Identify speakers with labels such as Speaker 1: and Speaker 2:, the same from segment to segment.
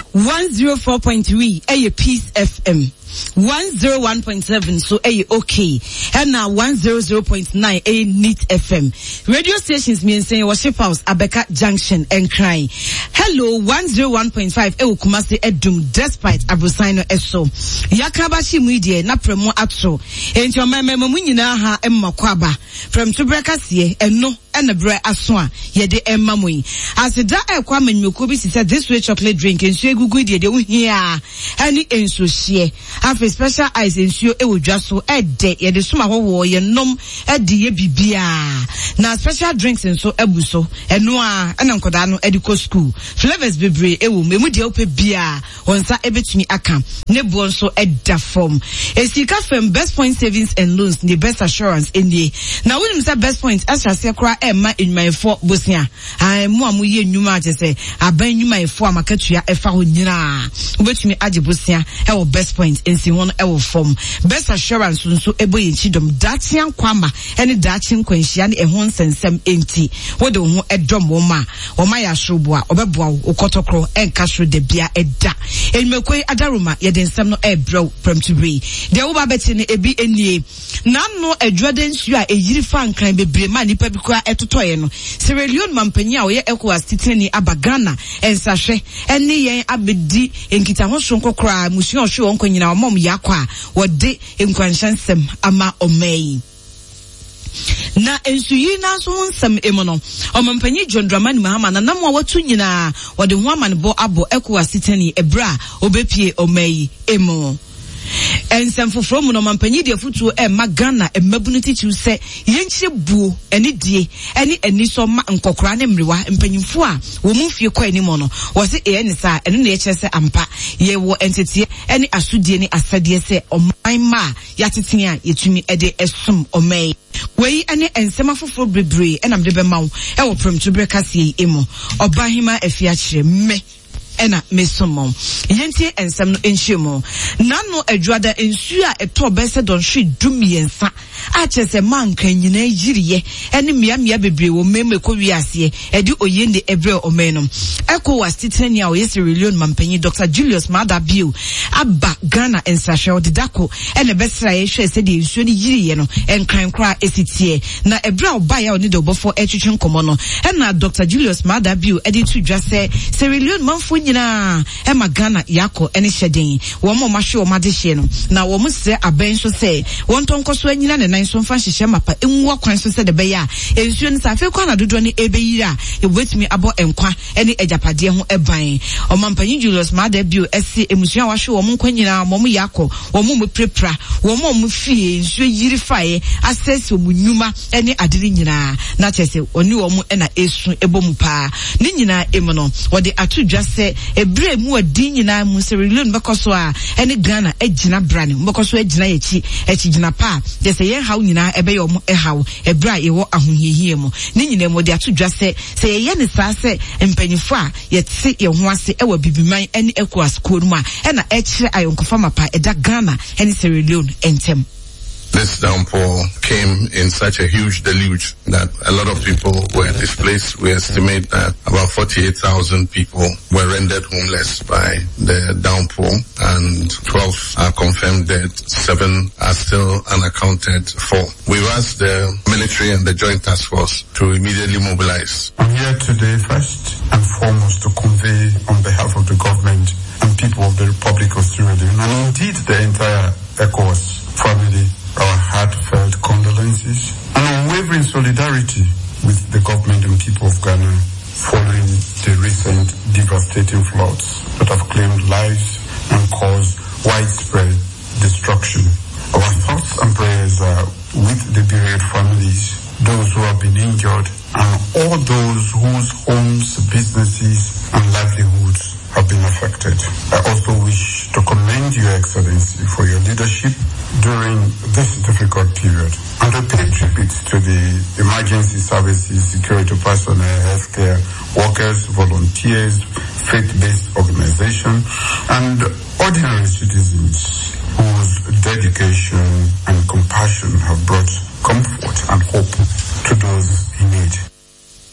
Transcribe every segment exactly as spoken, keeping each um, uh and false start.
Speaker 1: one oh four point three a Peace F M, one oh one point seven so a okay, and now one hundred point nine a Neat F M. Radio stations mean saying Worship House Abeka Junction and crying. Hello one oh one point five e Kumasi Edum despite Abrosino Eso. Yakabashi media na premo atso. Enti o meme mu nyina ha emma kwaba from Tubrekasiye eno and the bread aswa ye de emma mu. As da e kwa menyoku bi said this way chocolate drink and so gugu de de here any enso hie. Have a special eyes ensuo e wodwa so e de ye de suma wo ye nom e de ye bibia. Na special drinks enso ebuso eno a na nkoda no e de ko school. Flavors bebre e wo memu de ope bia wonsa ebetumi aka ne bo nso e da form. Esika fam Best Point Savings and Loans the best assurance in the. Now when say Best Point asha se kra e ma enwuman fo bosia. Ai mu amu ye nnwuma je se aban nnwuman fo amakatua e fa ho nyina. Obetumi age bosia e wo Best Point ensi won e wo form. Best assurance nso ebo ye chidom dachian kwama ene dachin kwanhia ne e ho nsensem enti. Wo de ho edom wo ma wo ma ya shroboa obeboa ukotokro enka shro de bia eda. Enmekoi adaruma ye de nsem no e bro from to be. De wo ba beti ne ebi enie. Na no adwade nsu a eyiri fa nkran bebre ma nipa bi kwa etotoye no. Sierra Leone mampanyi a oye ECOWAS titani abagana ensahwe ene yen abedi enkita ho sonko kra musuo hwe wonko nyina omom yakwa wode enkwanshansem ama omei. Na ensuyi na so nsem emono omampanyi John Dramani Mahama na namwa watu nyina wode ho amanbo abo ECOWAS titani ebra obepie omei emo. Ensem foforo mu no mampanyi de futuo e magana e mabuniti tu se yenchire buo eni die eni eni so ma nkokora ne mrewa mpanyimfo a wo mu fie kwa eni mo no wo se e eni sa eni na eche se ampa ye wo entity eni asudie ni asade se oman ma yatete a yetumi e de esum omai wei ene ensema foforo brebre enam de be mawo e wo prom to brekase emo obahima afia kire me ena mesomom yenti ensem no enhyemo nano adwada ensu a eto bese don hwe dumiensa a chese manka nyina yiriye ene mia mia bebre wo meme ko wiase edi oyende ebre omenom ECOWAS titani a oyese Sierra mampanyi Doctor Julius Maada Bio aba Ghana ensahwe didako ene besra ye hwe se de ensu ni yiriye no enkran kra esitie na ebra oba ya oni de obofo etwetwe nkomo no ena Doctor Julius Maada Bio edi tu dwa se Sierra Leone manfo nyina e magana yako ene hyeden wo mo mahwe wo made hye no na wo mo se aban so se won tonkoso anyina ne nan so mfa hyehye mapa enwu akwan so se de be ya ensuo ni safe kwa na dodo ne ebeyira e wetumi abo enkwa ene ejapade ho eban omampanyi Julius Maada Bio ese emusua wahwe wo mo nkwa nyina mo mo yako wo mo mo prepra wo mo mo fie ensuo yiri fae access wo nyuma ene adiri nyina na chese oni wo mo ena esu ebomu pa ni nyina emono wo de atudwa se ebre mu adi nyina mu Sierra Leone bekoso a ene Ghana agina brane bekoso agina yechi echi gina pa de se yen haw nyina ebe yo mo e haw ebra ye wo ahohiehie mu ni nyina mo de atudwa se se ye ne sa se empanyifo a yetse ye ho ase e wa bibiman ene ECOWAS ko mu a ena e kire ayonkofa mapa eda Ghana ene Sierra Leone entem.
Speaker 2: This downpour came in such a huge deluge that a lot of people were displaced. We estimate that about forty-eight thousand people were rendered homeless by the downpour, and twelve are confirmed dead. Seven are still unaccounted for. We've asked the military and the Joint Task Force to immediately mobilize.
Speaker 3: I'm here today first and foremost to convey on behalf of the government and people of the Republic of Sierra Leone, and indeed the entire ECOWAS family, our heartfelt condolences and unwavering solidarity with the government and people of Ghana following the recent devastating floods that have claimed lives and caused widespread destruction. Our thoughts and prayers are with the bereaved families, those who have been injured, and all those whose homes, businesses, and livelihoods have been affected. I also wish to commend Your Excellency for your leadership during this difficult period and to pay tribute to the emergency services, security personnel, healthcare workers, volunteers, faith-based organizations, and ordinary citizens whose dedication and compassion have brought comfort and hope to those in need.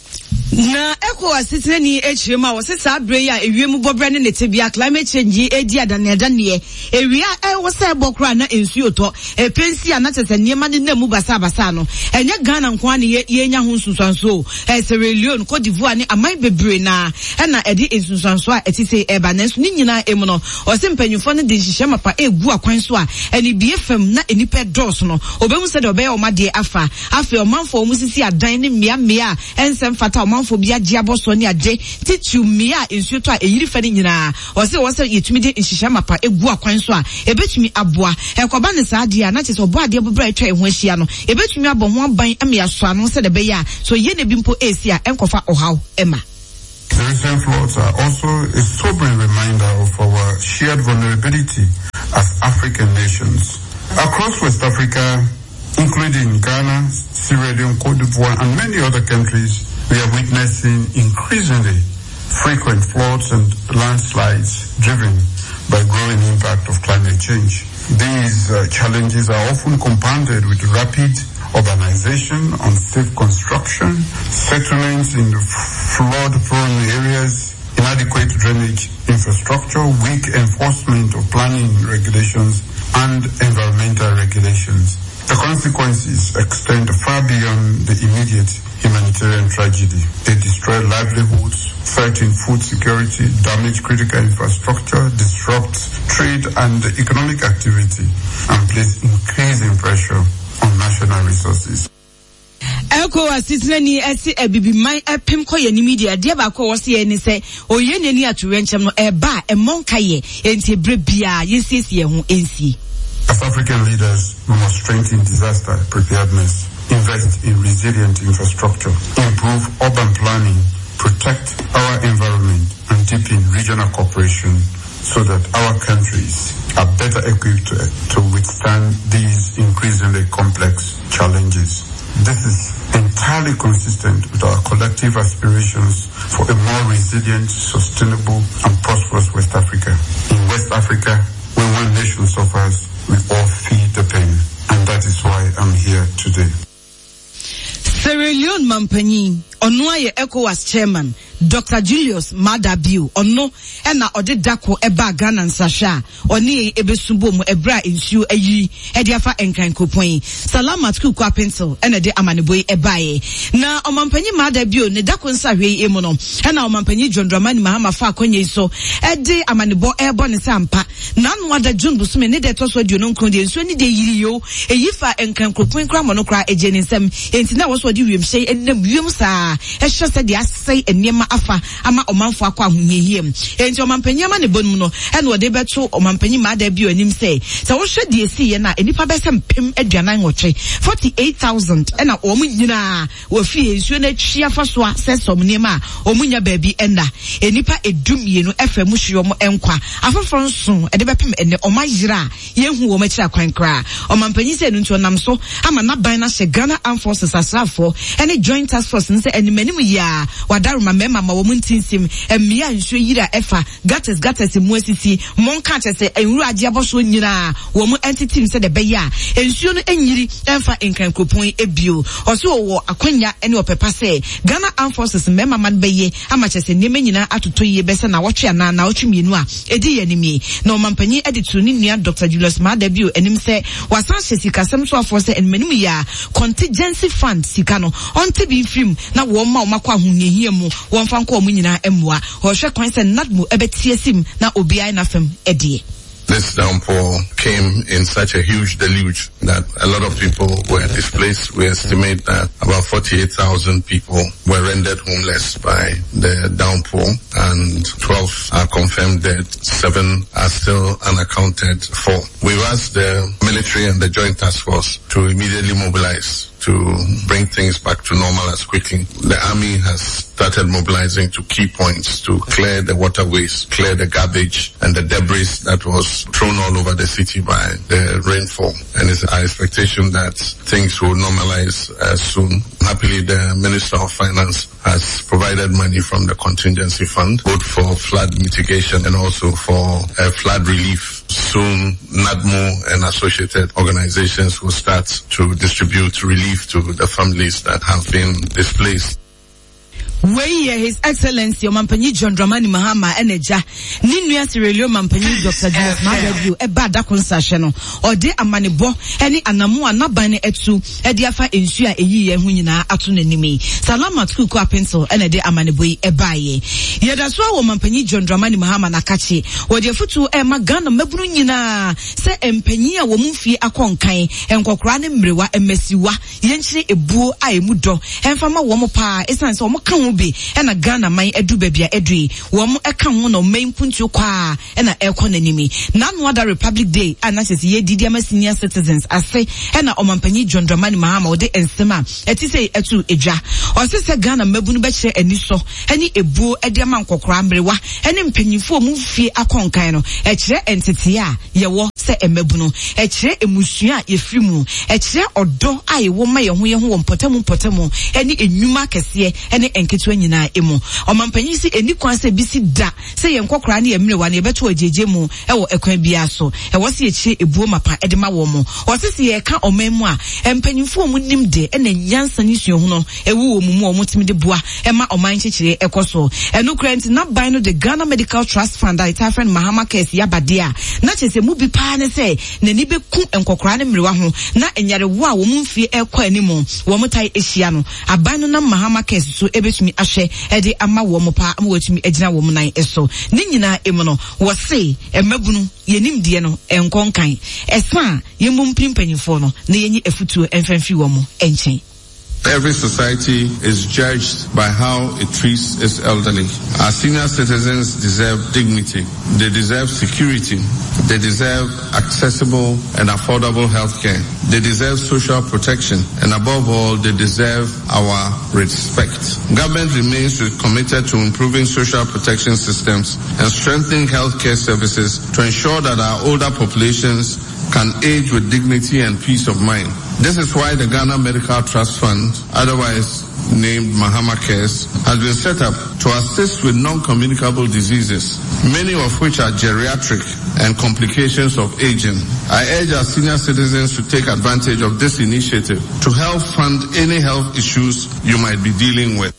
Speaker 1: Na eko asitene ni echirema wo se sa bre ya ewiem bobre ne netebia climate change edi adane adane ewia e wo se bokra na ensuo to e pensi ana tese niema ne namu basa basa no enye Ghana nko ane ye nya ho nsunsanso e Sierra Leone Cote d'Ivoire ne amai bebre na e na edi nsunsanso a etise e ba nanso ni nyina emu no o se mpanyufo ne de hihye mapa egu akwan so a eni bie fam na enipa dos no obemu se de obe o made afa afa o manfo o musisi adan ne mmea mmea ensem fata o manfo bia giabo so ne ade titu mmea ensuo to a eyiri fa ne nyina o se wo se yetumi de hihye mapa egu akwan so a ebetumi aboa ekoba ne sa ade a na chese obo ade bobra etwa eho ahia no ebetumi abo ho ban amia so ano se de be ya so ye ne bi mpo esi a enkofa ohaw ema.
Speaker 3: The recent floods are also a sobering reminder of our shared vulnerability as African nations. Across West Africa, including Ghana, Sierra Leone, Cote d'Ivoire, and many other countries, we are witnessing increasingly frequent floods and landslides driven by growing impact of climate change. These uh, challenges are often compounded with rapid urbanization, unsafe construction, settlements in flood-prone areas, inadequate drainage infrastructure, weak enforcement of planning regulations, and environmental regulations. The consequences extend far beyond the immediate humanitarian tragedy. They destroy livelihoods, threaten food security, damage critical infrastructure, disrupt trade and economic activity, and place increasing pressure on national resources.
Speaker 1: Eko asitne ni esi ebibi man epem koye ni media de ba ko wose ye ni se oye nani aturenchem no eba emonkaye enti brebia yesiesie ho ensi.
Speaker 3: As African leaders, we must strengthen disaster preparedness, invest in resilient infrastructure, improve urban planning, protect our environment, and deepen regional cooperation so that our countries are better equipped to, to withstand these increasingly complex challenges. This is entirely consistent with our collective aspirations for a more resilient, sustainable, and prosperous West Africa. In West Africa, when one nation suffers, we all feel the pain, and that is why I'm here today.
Speaker 1: Sierra Leone Mampani, Onoye ECOWAS chairman, Doctor Julius Madabiu, Ono, Ena Ode Dako Eba Ghana Nsasha, Oni Ebesumbo Mu Ebra Insu Eyi, Ediafa Enkan Kopoi, Salamat Kukwa Pencil, Ena de Amaniboi Ebaye. Na Omampani Madabiu, Ne Dako Nsahwe Emono, Ena Omampani John Dramani Mahama Fa Konye So, Ede Amanibo Ebo Nisampa, Nan Wada Jun Busume Ne De Toswa Dionon Kondi, Nsu Ni De Yiriyo, Eyifa Enkan Kopoi Kra Monokra Ejenisem, Entina was what you will say, and them Yumsa, Esha said the say and Nema afa ama omanfo akwa ahuyehiem enti omampanyama ne bonum no ene wode beto omampanyim ada bi onim say se wo hwe de esi ye na enipa be sem pem aduanan woche forty-eight thousand ena omu nyina wo fie nsuo na twia fa so a se som nema omunya ba bi enda enipa edum ye no efa mu hwe omo enkwa afoforo nso ede bepem ene omayira yehu wo makira kwan kra omampanyim se ntu onam so ama na ban na hye Ghana Armed Forces asrafo ene joint task force nse enemanim ya wadaruma mema ma wo muntinsim emia nsuo yira efa gates gates mu asisi monka chese enru age aboso nyina wo mu entity nse de beya ensuo no enyiri emfa enkan kopon ebio oso wo akwanya ene opepa se Ghana Armed Forces mema man beye ama chese neme nyina atoto ye bese na wotwe ana na wotwe mienu a edi yanimi na omampanyi editu ni nua Doctor Julius Madabio enim se wasan sika sem so afo se enmenim ya contingency fund sika no onte bi film na wo ma o makwa ahunhehie mu wo fanko omu nyina emwa ohwe kwan se nadmu ebetie sim na obiai na fam edie.
Speaker 2: This downpour came in such a huge deluge that a lot of people were displaced. We estimate that about forty-eight thousand people were rendered homeless by the downpour, and twelve are confirmed dead. Seven are still unaccounted for. We've asked the military and the Joint Task Force to immediately mobilize to bring things back to normal as quickly. The army has started mobilizing to key points to clear the waterways, clear the garbage and the debris that was thrown all over the city by the rainfall. And it's our expectation that things will normalize uh, soon. Happily, the Minister of Finance has provided money from the contingency fund, both for flood mitigation and also for uh, flood relief. Soon, NADMO and associated organizations will start to distribute relief to the families that have been displaced.
Speaker 1: Where His Excellency Omampanyi John Dramani Mahama Eneja Ninua Sierra Mampanyi Doctor Julius Magadu Eba Dakonsashe no ode amanebo ene anamu anabane etu ediafa ensu a eyi ye hu nyina ato nanimi Salamat Kuku Apensel ene de amanebo yi ebaye yeda so wo Mampanyi John Dramani Mahama nakache wode futu e magana mabunu nyina se empanyi a wo mfie akonkan enkokora ne mrewa emesiwa yenchire ebuo a emudo emfama wo mo pa esanse wo ka ho bi ena Ghana man edu babia edui wo mo eka ho no main puntu kwa ena ekọ nanimi na no other Republic Day anasese ye didi ama senior citizens ase ena Omampanyi John Dramani Mahama ode ensema etise etu edwa osese Ghana mabunu be kire aniso eni ebuo ede ama nkokora mrewa eni mpanyifo mu fie akonkan no e kire entity a ye wo se emabunu e kire emusua ye frimu e kire odo a ye wo ma ye ho ye ho mpotamu mpotamu eni enwuma kese eni enketu nyina emu Omampanyi si eni kwan se bisi da se ye nkokora ne ye mrewa ne beto ajeje mu e wo ekwan bia so e wo se ye kire ebuo mapa ede ma wo mo osese ye ka omamu a empanyifo mu nim de ena nyansa ni suo hu no e wo mu mu o mutimi de boa e ma oman chechire ekoso enu krent na ban no the Ghana Medical Trust Fund a ita friend Mahama case yabade a na chese mu bi pa ne se na ni be ku enkokora ne mrewa ho na enyare wo a wo mu mfie ekọ animu wo mutai ehia no aban no na Mahama case so ebetumi ahwe ede ama wo mo pa am wotumi agina wo mu nan eso ni nyina emu no wo se emabunu yenim de no enkonkan esa yemu mprimpanyifo no na yenyi efutuo emfamfi wo mo enchen.
Speaker 2: Every society is judged by how it treats its elderly. Our senior citizens deserve dignity. They deserve security. They deserve accessible and affordable health care. They deserve social protection. And above all, they deserve our respect. Government remains committed to improving social protection systems and strengthening healthcare services to ensure that our older populations can age with dignity and peace of mind. This is why the Ghana Medical Trust Fund, otherwise named Mahama Cares, has been set up to assist with non-communicable diseases, many of which are geriatric and complications of aging. I urge our senior citizens to take advantage of this initiative to help fund any health issues you might be dealing with.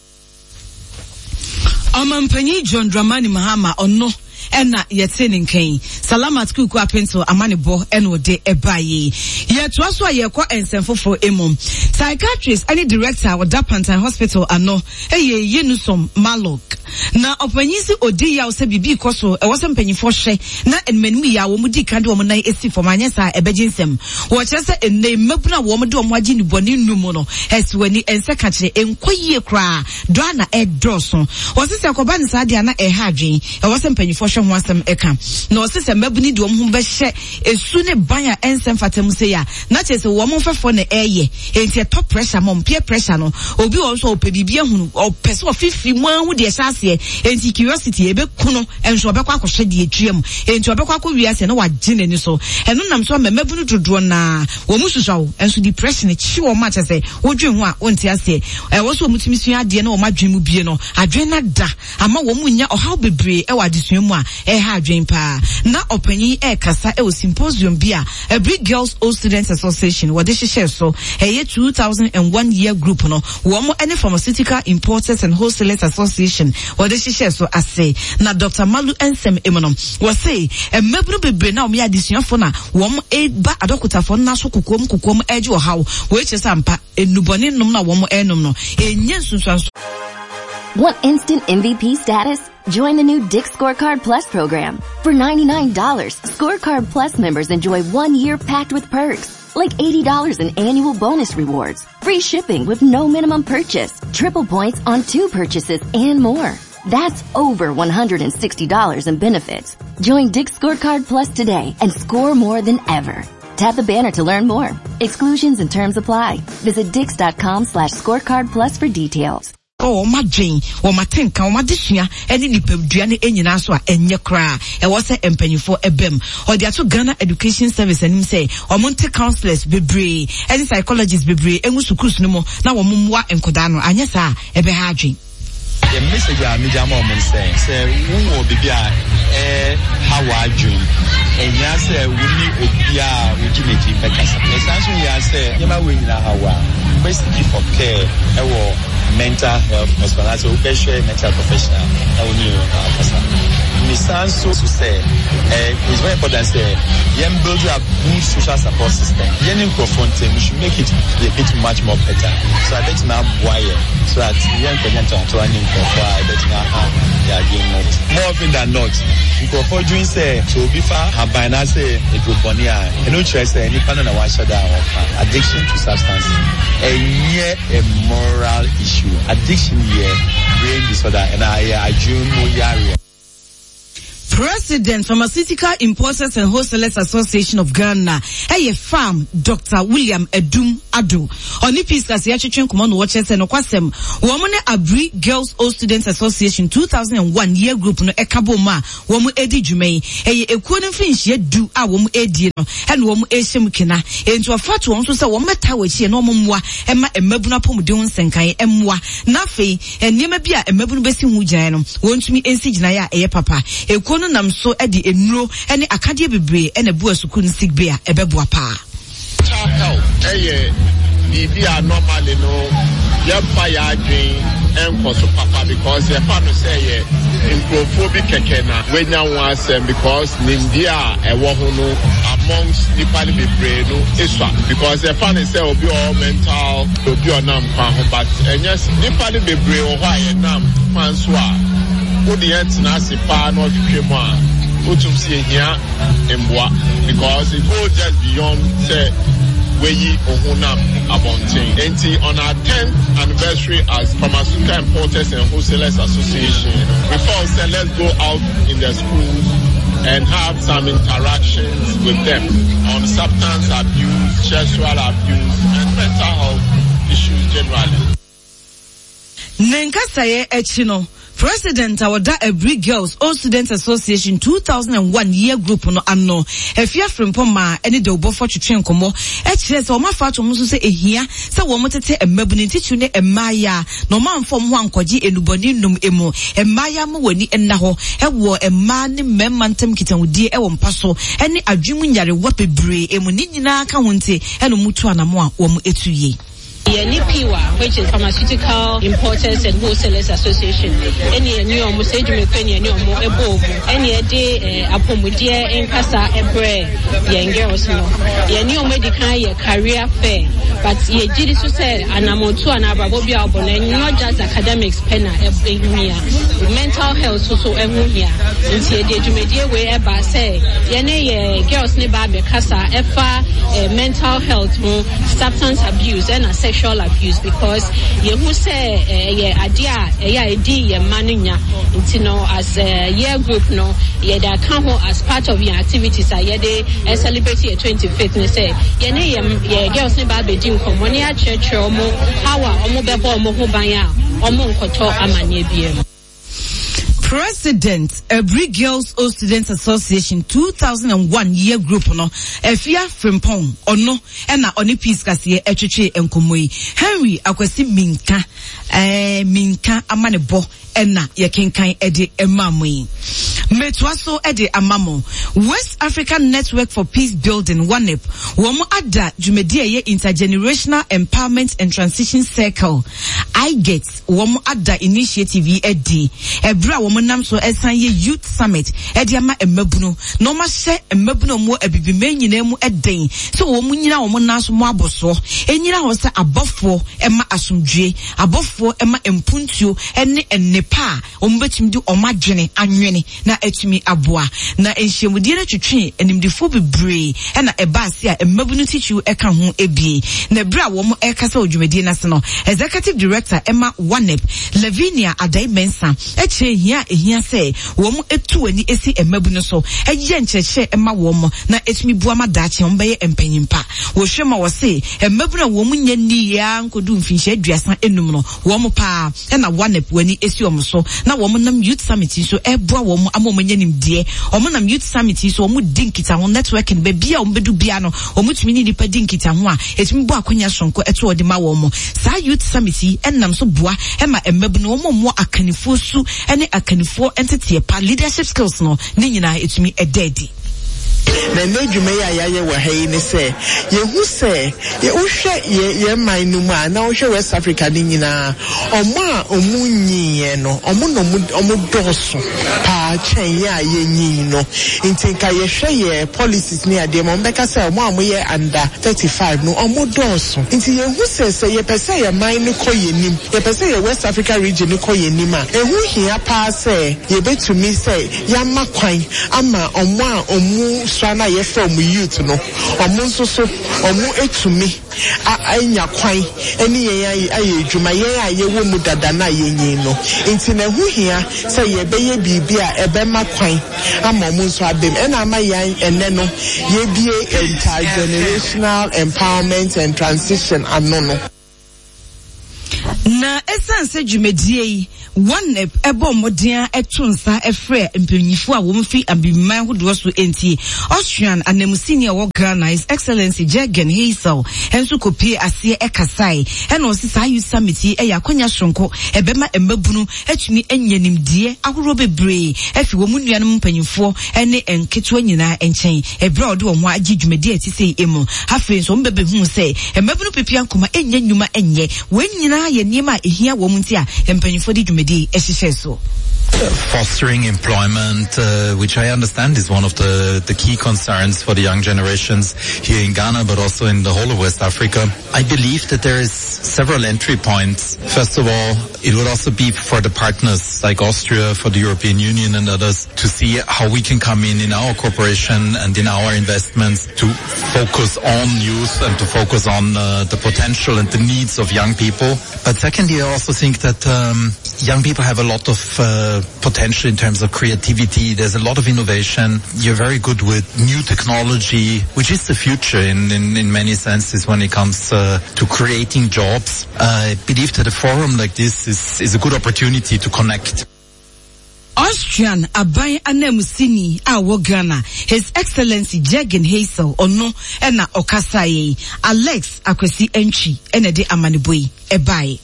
Speaker 1: Omampanyi John Dramani Mahama ono ena yetene nkan Salamat Kuku Apensel amanebo eno de ebaye ye to aso ayekọ ensemfofo emom psychiatrist any director of Dapantan Hospital ano eye Yenusom Malok na opanyisi odi ya ose bibi koso e wose mpanyifo hwe na enmanu ya wo mudi kande wo nan esi for manyesa ebejinsem wo kyese enne mabuna wo mde wo agye ni boni numu no eswani ense ka kire enkoyie kra do na edoso wo sese akoba ni saade na e ha adwen e wose mpanyifo hwe ho asem eka na wo sese mabuni de wo ho be hye esu ne ban ya ensem fatem se ya na kyese wo mo fefo na eye enti top pressure mom peer pressure no obi wo so opebibia hunu opese ofifi mu ahu de hyase enti curiosity ebe kuno enso obekwa akohwe de etwam enti obekwa akọ wiase na wagye ni so eno nam so memabunu dodo na wo mususawo enso depression chi wo ma kyese wodwe ho a wonte ase e wo so mutumi sua ade na wo madwen mu bie no adwen na da ama wo munya ohaw bebre e wadesua mu a e ha adwen pa na opanyi e kasa e o symposium bia a Big Girls Old Students Association wo de hyehyɛ so e two thousand one year group no wo mo any pharmaceutical importers and wholesalers association wo de hyehyɛ so ase na Doctor Malu Ensem Emonom wo say e mabunu bebre na o me adesuafo na wo mo e ba adokotafo na so kokom kokom eje ohaw wo eche sampa enubone nom na wo mo enom no enye nsunsuanso.
Speaker 4: Want instant M V P status? Join the new Dick Scorecard Plus program. For ninety-nine dollars, Scorecard Plus members enjoy one year packed with perks, like eighty dollars in annual bonus rewards, free shipping with no minimum purchase, triple points on two purchases, and more. That's over one hundred sixty dollars in benefits. Join Dick Scorecard Plus today and score more than ever. Tap the banner to learn more. Exclusions and terms apply. Visit dix.com slash scorecard plus for details.
Speaker 1: Oh, my Jane, or my tenka, or my dishia, any nipduane enyina so a enye kra, e was a empenny for a bem, or the ato Ghana Education Service and him say, or Monte counselors bebre, any psychologists bebre, and musukus no more, now a mumwa and kodano, and yes, sir, ebe hadri.
Speaker 5: The message I made a moment saying, say, who will be there, eh, how I dream. And yes, we need to be a regulating because essentially, I say, you know, we know how basically for care, mental health hospital. So we share mental professional. I will know our Nissan so to say, uh, it's very important to say, you build a good social support system. Young Microfonte, we should make it a bit much more better. So I bet now wire, so that young people to running for I bet now they are doing more. More often than not, Microphone doing say, so before I buy now say, it will bonnia, and no choice any panel and one shut down addiction to substances. A year a moral issue. Addiction year, brain disorder, and I assume no area.
Speaker 1: President, Pharmaceutical Importers and Wholesalers Association of Ghana, a farm, Doctor William Edum Adu. Oni Piskas Yachichin Command Watchers and Okwasem, Womane Abri Girls Old Students Association two thousand one year group no Ekaboma, Womu Edi Jumei, a Equanin Finch yet do a Womu Edi and Womu Eshimkina, into a fat one to say Womata which ye no mwa, Emma and Mebuna Pomudon Senkai, Emwa, Nafe, and Yemabia and Mebun Bessim Wujano, won't me Ensi Janaya, a papa, a kono nam so edi enro ene akade bebre ene bu asuku nsig bia ebeboa pa
Speaker 6: child health eh bibia normally no ye pa ya adwen enko so papa because ye fa no say ye improfobia keke na wenya won asem because nindia ewo ho no amongst the party bebre no iswa because ye fa no say obi all mental obi onam kwa ho but enyes the party bebre o ho aye nam man so a the antinasi pa no twema utum see here emboa because it go just beyond say weyi ohunam abontin enti on our tenth anniversary as Pharmaceutical Importers and Wholesalers Association we thought say let's go out in the schools and have some interactions with them on substance abuse, sexual abuse and mental health issues generally.
Speaker 1: Nenkasaye echino President Awada Ebri Girls Old Students Association two thousand one year group no anno efia frempoma ene de obo for twetwe nkomo e kire se o ma fa to mo so se ehia se wo mo tete emabuni titu ne emaya no ma mfom ho ankoji enuboni num emu emaya mo wani enna ho e wo emma ne memma ntem kitanwudie e wo mpaso ene adwemu nyare wo bebre emu ni nyina ka wonte eno mutu anamo a wo mo etuye
Speaker 7: Yanipiwa, which is Pharmaceutical Importers and Wholesalers Association. Any new Musaju Mekweni, any more above, any day, Apomudia, and Casa Ebre, young girls. Yanio medical career fair, but ye did it to say, and I'm on two and Ababobia, and not just academics, penna, a mental health, also every year. And see, the media way ever say, Yane girls nebabe Casa, Efa, mental health, substance abuse, and a sexual abuse because you who say yeah idea yeah idea manunya you know as a year group no yeah they come as part of your activities are yeah they celebrate your twenty-fifth and say yeah yeah girls ne ba be din ko money a church omo how omo be bo omo ho ban ya omo nkoto amanye biem.
Speaker 1: President Ebri Girls Old Students Association two thousand one year group no efia frempon ono ena oni peace kase etwetwe enkomoi Henry Akwasi Minka eh Minka amanebo ena yekenkan ede emamoi metwaso ede amamo West African Network for Peace Building W A N E P womo ada jumedie ye Intergenerational Empowerment and Transition Circle I get womo ada initiative edi ebra womo nam so esanye Youth Summit ediama emabunu no ma hye emabunu mo abibime nyina mu eden so womo nyina womo naso mo aboso enyina ho se abofo ema asomdwe abofo ema empuntuo ene ennepa womo betim di omadwene anwene na etumi aboa na enhyemudie na twetwe enimdifo bebre ena ebase a emabunu tichu eka ho ebie na bra womo ekasa odwumedie na se no Executive Director Emma W A N E P Lavinia Adai Mensa eche hia ehia se womo etu ani esi emabunu so eye ncheche ema womo na etumi bua madache ombeye empanyimpa wo hwema wo se emabunu womo nya ni ya nkodu mfinhye aduasa enum no womo pa ena W A N E P wani esi omo so na womo nam Youth Summit so eboa womo amomo nya nimdie omo nam Youth Summit so omo dinkita ho networking be bia omo bedu bia no omo tumi ni nipa dinkita ho a etumi bua akonya sonko eto ode ma womo sa Youth Summit enam so boa ema emabunu womo mo akanifo su ene akanifo entity pa leadership skills no ni nyina etumi ededi
Speaker 8: na nedwuma ya ya ye wa hayi ne se ye hu se ye uhwe ye ye man no ma na uhwe West Africa ni nyina omo a omu nyiye no omo no omo doso pa chen ya ye nyi no nti ka ye hwe ye policies ni ade mo mbeka se omo amu ye under thirty-five no omo doso nti ye hu se se ye pese ye man ni koye nim ye pese ye West Africa region ni koye nim a ehu hia pa se ye betumi se ya makwan ama omo a omu swana ye from youth no omo nso so omo etumi anya kwan eni ye aye dwuma ye aye wo mu dada na ye nyi no nti na hu hia se ye beye bibia ebe makwan ama omo nso abem ena ama yan ene no ye bie intergenerational empowerment and transition anono
Speaker 1: na esanse dwumadie one ebo modern etunsa efre mpanyifo a wo mfi abiman hodo so enti Austrian anamusini wo Ghana His Excellency Jürgen Hassel enso kopie ase ekasai ena osisa ayu summit e yakonya sonko ebema embabunu atumi enyanimdie ahoro bebre efi wo mu nuanom mpanyifo ene enketo nyina enchen ebre ode wo ho agi dwumadie atise emu hafe so mbebe hu se embabunu pepia nkoma enya nyuma enye we nyina ye niema ehia wo mu ntia mpanyifo di dwumadie
Speaker 9: Fostering employment, uh, which I understand is one of the, the key concerns for the young generations here in Ghana, but also in the whole of West Africa. I believe that there is several entry points. First of all, it would also be for the partners like Austria, for the European Union and others to see how we can come in in our cooperation and in our investments to focus on youth and to focus on uh, the potential and the needs of young people. But secondly, I also think that um, young people have a lot of uh, potential in terms of creativity. There's a lot of innovation. You're very good with new technology, which is the future in, in, in many senses when it comes uh, to creating jobs. Uh, I believe that a forum like this is, is a good opportunity to connect.
Speaker 1: Austrian abai anamusini a wo Ghana His Excellency Jürgen Hassel ono ena okasaye Alex Akwesi Entry ena de amaniboi ebai.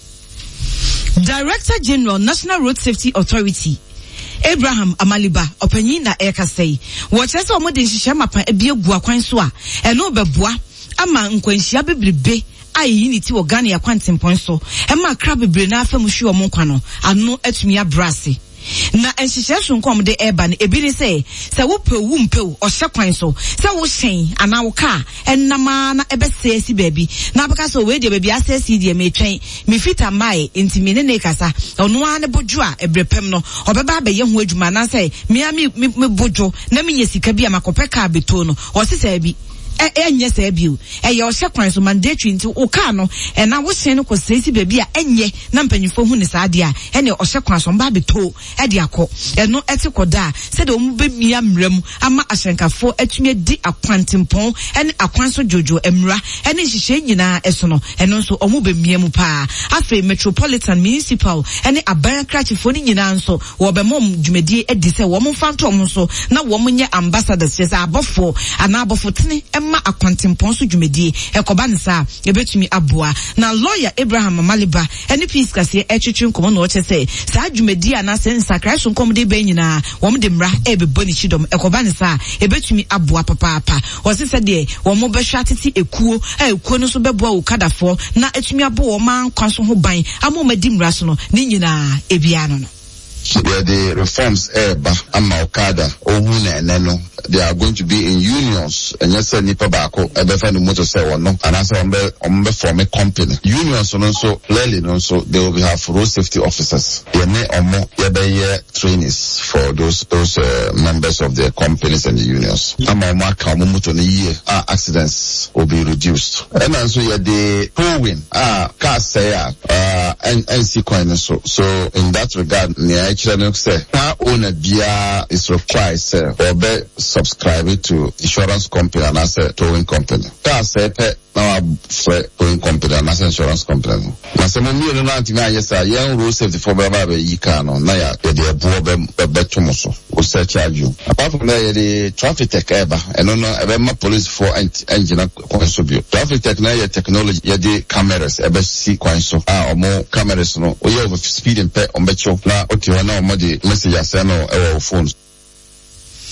Speaker 1: Director General National Road Safety Authority Abraham Amaliba opanyin na ekasei wochese omode nhihye mapa ebiegu akwan so a eno beboa ama nkwanhia bebrebe ayi ni ti wo Ghana ya kwantempon so ema kra bebre na afam hwe omon kwa no ano atumi abrase na enhihye so nkom de eba ne ebiri se se wo pe wu mpe o hye kwan so se wo hyen ana wo ka ennama na ebese asi baabi na abaka so we de baabi asesi de me twen me fita mai ntimi ne ne kasa ono ane bojo a ebrepem no obeba abaye ho adwuma na se me me bojo na me nyesika bi amakopeka beto no o se se bi enye se abiu eye o hye so mandatory nti o ka no e na wo hyen no ko sesi baabi a enye na mpanyifo hu ne saade a ene o hye so mba beto e de akọ eno etikoda se de o mu be mia mram ama ahyenkafo atumi di akwantempon ene akwanso jojo emra ene hihye nyina eso no eno nso o mu be mia mu pa afi Metropolitan Municipal ene aban krachifo ni nyina nso wo be mom dwumadie edi se wo mo fanto mo so na wo mo nye ambassadors se abofo ana abofo tene ma akwantempon so dwumadie ekoba nsa ebetumi aboa na lawyer Abraham Amaliba ene peace kase etwetwe nkomo na o chese sa dwumadie ana sensa Christ nkomo de be nyina wo mo de mra ebebo ni chidom ekoba nsa ebetumi aboa papa papa o se se de wo mo be hwatete ekuo a ekuo no so beboa ukadafo na etumi abo wo man kwaso ho ban amo ma di mra so no ni nyina ebia no no.
Speaker 10: So the reforms eba ama okada ohuna eneno they are going to be in unions and yes nipa baako ebefa no moto say one no and as ombe ombe form a company unions no so clearly no so they will have road safety officers ye ne omo ye be ye trainees for those those uh, members of the companies and the unions ama omo aka omo moto no year ah accidents will be reduced and also ye the towing ah car say ah and and sequence so so in that regard ne actually say car owner bia is required say or be subscribe to insurance company and as a towing company. Car say pe na for towing company and as insurance company. Na se mo mi no na ntina yes a yen road safety for baba be yi car no na ya de de bo be be tomo so. O say charge you. Apart from that the traffic tech eba eno no ebe ma police for engine kwan so bio. Traffic tech na ya technology ya de cameras ebe see kwan so. Ah omo cameras no o ye over speed and pe on be cho na o ti na omo de message aseno e wo phones.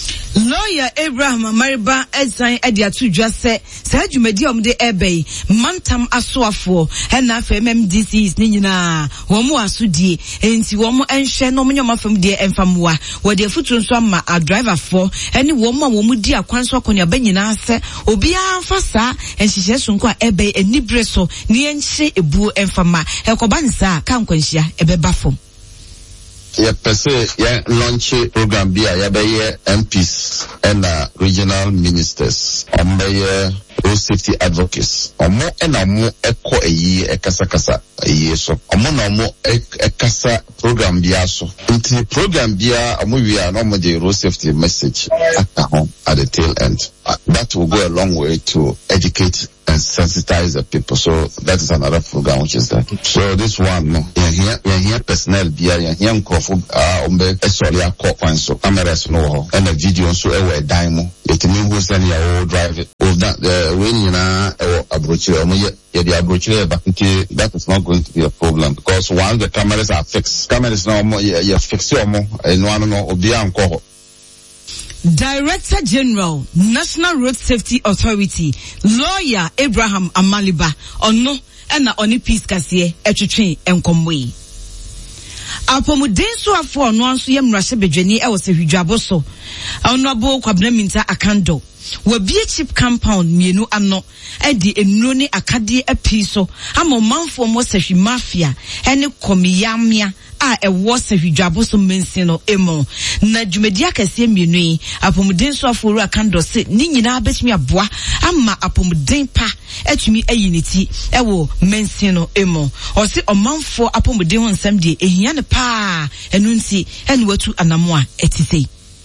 Speaker 1: Lawyer Abraham Amariba Esan Ediatu Jase said you made the ebe mantam aswafo and F M M D C is Nina Womo Asudi and Siwomo and Shen Ominoma from dear and Famua where the foot swamma a driver for any woman womudia Kwanswa Konya Benina se Obia Fasa and she says Sunqua ebe and Nibreso Nienche Ebu and Fama Elkobansa Kankwensia Ebe Bafo.
Speaker 10: Yeah, per se, yeah, launch program be a yeah, M Ps and uh, regional ministers, um, yeah, road safety advocates. Omo and amo eko a year, a kasa kasa a year so. Omo no mo a kasa program be so. Into program be a we are normal the road safety message at the home at the tail end. Uh, that will go a long way to educate and sensitize the people. So that is another program which is that. So this one, no, here, here personnel be a here microphone, uh, umbe, sorry, a cop and so cameras no, and a video so a demo. It means who's any old drive it. Or that the when you know a brochure, yeah, the brochure, but that is not going to be a problem because once the cameras are fixed, cameras no more, yeah, yeah, fix your more, and one no, or be uncle.
Speaker 1: Director General, National Road Safety Authority, Lawyer Abraham Amaliba, ono ena oni peace kasiye etwetwe enkomwe. Apomuden so afo ono anso ye mrase bedwani e wo se hwidwabo so. Ono abo kwabna minta akando. Wabie chip compound mienu ano edi enuro ne akade apiso ama manfo mo sehwi mafia ene komiyamia a ewo sehwidwabo so mensino emo na dwumadi akase mienu yi apomuden so aforo akando se ni nyina betumi aboa ama apomuden pa etumi ayiniti ewo mensino emo o se omanfo apomuden ho nsam de ehia ne pa enu nti ene watu anamo a etisei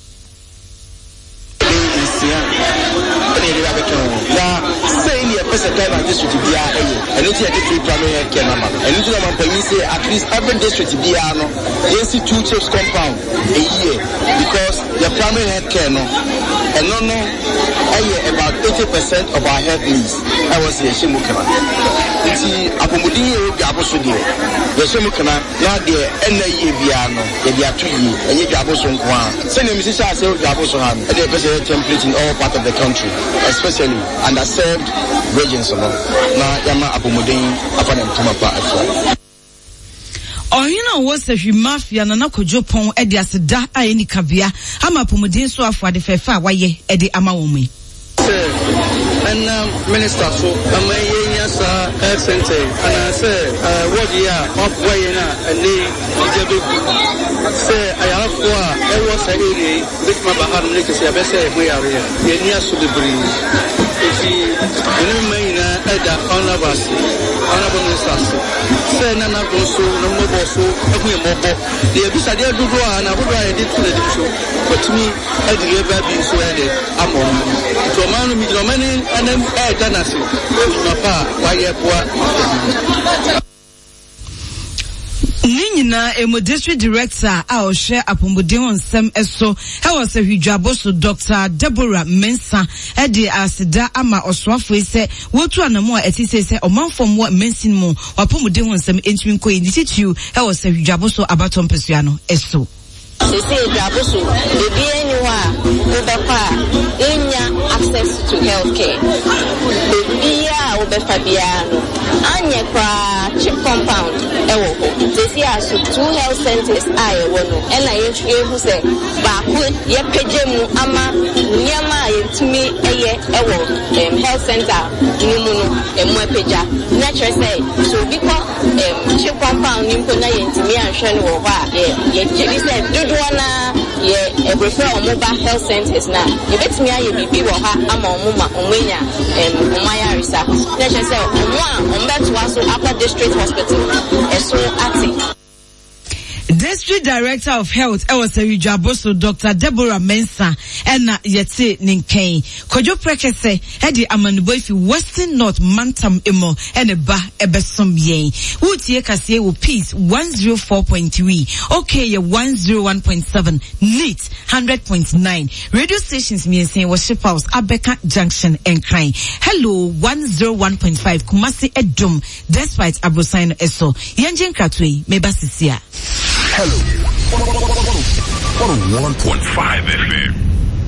Speaker 11: district be and it's a different primary care number. And it's a say at least every district be no yes two chips compound a year because the primary health care no and no no about eighty percent of our health needs. I was here Shimukana. It's Apomudi Gabosu dear. The Shimukana not there and the Yaviano, the Yatui, and Yaboson Kwan. Send him Missus Gabosan and the president template in all parts of the country, especially underserved regions. Na yama apomuden afanem tumapa afra.
Speaker 1: Ohina wo se mafia na nakojo pon e de aseda ayeni kabia ama apomuden so afo de fefa waye e de ama wo mu.
Speaker 12: And um, minister so amaya sa health center and say uh what year of way na ani ijebu say ayafo a e wo say ere bit ma bahar mle ke say be say mo yare ye ni aso de bri eti ene mai na ada onabas onabas minister say na na go so no mo bo so e ku e mo bo ye bisa de dudu a na bodo a de tule de so but me e de ba bi so e de amon to manu mi do mani anem e tanasi ma pa wa ye poa
Speaker 1: Ninyina emo district director a o share apomuden onsem eso e was a hwidwabo so Doctor Deborah Mensa e de asida ama oswafo ise wotu anamo a etise se omanfom wo mensin mu apomuden onsem entwin ko yin titu e was a hwidwabo so abaton pesuano eso
Speaker 13: they say Jabusu, the B N U A, Ubepa, Inya access to healthcare. The B A Ubefabiano, Anya chip compound, Ewo. They see us two health centers, I wono, and I who say, Baku, Yepejemu, Ama, Nyama, Yetimi, Eye, Ewo, health center, Numuno, and Mwepeja. Nature say, so because chip compound, Nimpona, Yetimi, and Shenwa, Ye said, Duana, ye a refer on mobile health centers now. You bet me I be people ama muma umenya and umaya risa. Let's say one on that was upper district hospital. So acting.
Speaker 1: District Director of Health Ewose Hwidwabo Doctor Deborah Mensa ena yete ninken Kojo Prekese edi amanubo ifi Western North Mantam emo ene ba ebesom yen wutie kase wo Peace one oh four point three okay ye one oh one point seven Neat one hundred point nine radio stations miensen worship house Abeka Junction and Crane hello one oh one point five Kumasi Edom despite Abosan eso yenjen kratwe meba sisia
Speaker 14: Hello. one oh one point five F M.